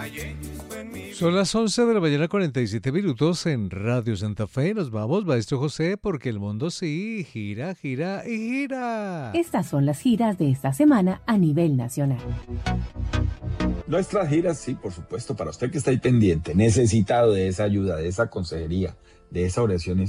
Son las 11 de la mañana, 47 minutos en Radio Santa Fe. Nos vamos, Maestro José, porque el mundo sí gira, gira y gira. Estas son las giras de esta semana a nivel nacional. Nuestras giras, sí, por supuesto, para usted que está ahí pendiente, necesitado de esa ayuda, de esa consejería, de esa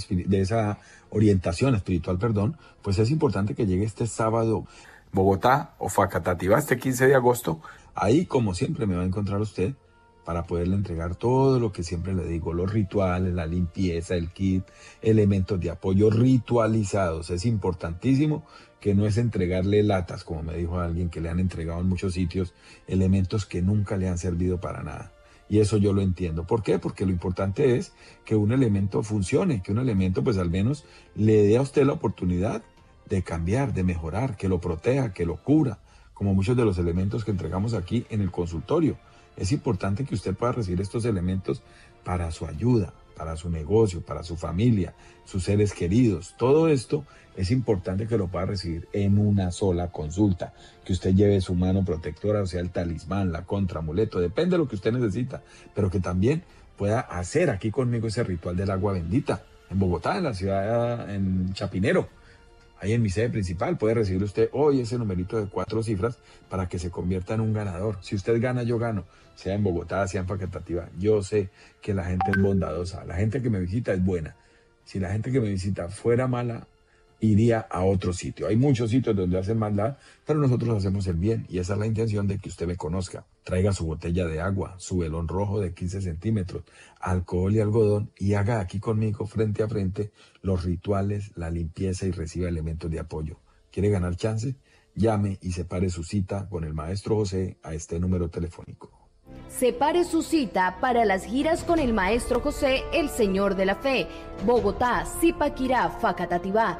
orientación espiritual, pues es importante que llegue este sábado Bogotá o Facatativá, este 15 de agosto. Ahí, como siempre, me va a encontrar usted para poderle entregar todo lo que siempre le digo, los rituales, la limpieza, el kit, elementos de apoyo ritualizados. Es importantísimo que no es entregarle latas, como me dijo alguien que le han entregado en muchos sitios, elementos que nunca le han servido para nada. Y eso yo lo entiendo. ¿Por qué? Porque lo importante es que un elemento funcione, que un elemento pues al menos le dé a usted la oportunidad de cambiar, de mejorar, que lo proteja, que lo cura, como muchos de los elementos que entregamos aquí en el consultorio. Es importante que usted pueda recibir estos elementos para su ayuda, para su negocio, para su familia, sus seres queridos. Todo esto es importante que lo pueda recibir en una sola consulta. Que usted lleve su mano protectora, o sea, el talismán, la contraamuleto, depende de lo que usted necesita, pero que también pueda hacer aquí conmigo ese ritual del agua bendita. En Bogotá, en la ciudad, en Chapinero, ahí en mi sede principal, puede recibir usted hoy ese numerito de 4 cifras para que se convierta en un ganador. Si usted gana, yo gano. Sea en Bogotá, sea en Facatativá. Yo sé que la gente es bondadosa. La gente que me visita es buena. Si la gente que me visita fuera mala, iría a otro sitio. Hay muchos sitios donde hacen maldad, pero nosotros hacemos el bien. Y esa es la intención de que usted me conozca. Traiga su botella de agua, su velón rojo de 15 centímetros, alcohol y algodón, y haga aquí conmigo, frente a frente, los rituales, la limpieza y reciba elementos de apoyo. ¿Quiere ganar chance? Llame y separe su cita con el Maestro José a este número telefónico. Separe su cita para las giras con el Maestro José, el Señor de la Fe. Bogotá, Zipaquirá, Facatativá,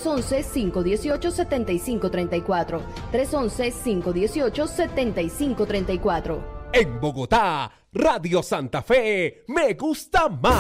311-518-7534. 311-518-7534. En Bogotá, Radio Santa Fe, me gusta más.